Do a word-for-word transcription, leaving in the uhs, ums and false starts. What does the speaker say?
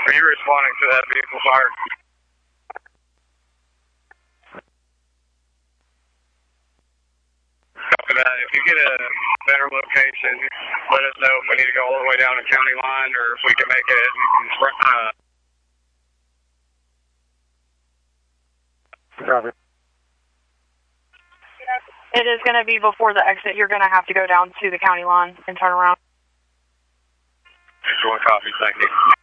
Are you responding to that vehicle fire? Copy that. If you get a better location, let us know if we need to go all the way down to county line or if we can make it uh, Copy. It is going to be before the exit. You're going to have to go down to the county line and turn around. Just one copy. Thank you.